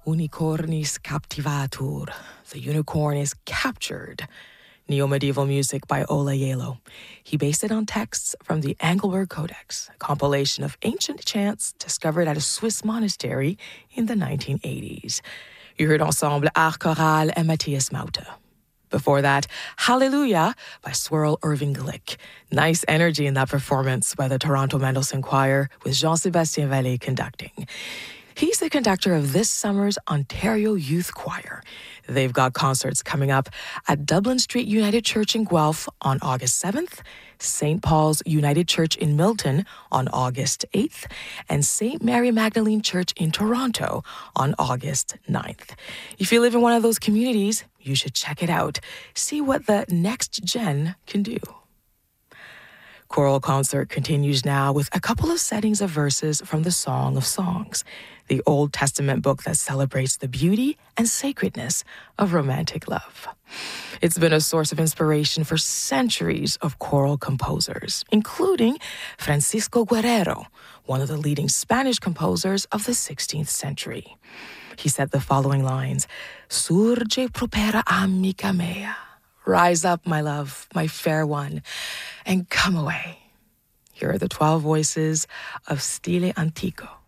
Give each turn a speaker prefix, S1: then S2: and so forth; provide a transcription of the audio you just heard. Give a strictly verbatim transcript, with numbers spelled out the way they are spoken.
S1: Unicornis captivatur. The unicorn is captured. Neo-medieval music by Ola Yelo. He based it on texts from the Angelberg Codex, a compilation of ancient chants discovered at a Swiss monastery in the nineteen eighties. You heard Ensemble Art Choral and Matthias Maute. Before that, Hallelujah by Swirl Irving Glick. Nice energy in that performance by the Toronto Mendelssohn Choir with Jean-Sébastien Vallée conducting. He's the conductor of this summer's Ontario Youth Choir. They've got concerts coming up at Dublin Street United Church in Guelph on August seventh, Saint Paul's United Church in Milton on August eighth, and Saint Mary Magdalene Church in Toronto on August ninth. If you live in one of those communities, you should check it out. See what the next gen can do. Choral Concert continues now with a couple of settings of verses from the Song of Songs, the Old Testament book that celebrates the beauty and sacredness of romantic love. It's been a source of inspiration for centuries of choral composers, including Francisco Guerrero, one of the leading Spanish composers of the sixteenth century. He said the following lines, Surge propera amica mea. Rise up, my love, my fair one, and come away. Here are the twelve voices of Stile Antico.